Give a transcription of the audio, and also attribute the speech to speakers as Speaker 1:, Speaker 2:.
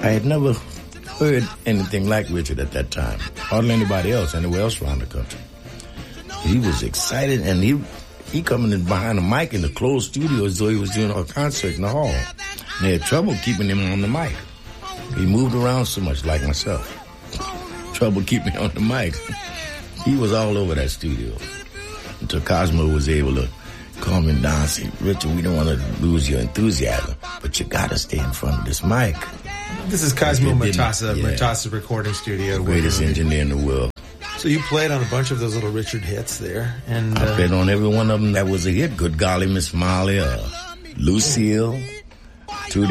Speaker 1: I had never heard anything like Richard at that time. Hardly anybody else, anywhere else around the country. He was excited, and he coming in behind the mic in the closed studio as though he was doing a concert in the hall. And they had trouble keeping him on the mic. He moved around so much, like myself. Trouble keeping on the mic. He was all over that studio. Until Cosmo was able to calm him down and say, Richard, we don't want to lose your enthusiasm, but you got to stay in front of this mic.
Speaker 2: This is Cosmo Matassa, Matassa Recording Studio.
Speaker 1: The greatest engineer in the world.
Speaker 2: So you played on a bunch of those little Richard hits there. And
Speaker 1: I played on every one of them that was a hit. Good Golly, Miss Molly, Lucille, Tutti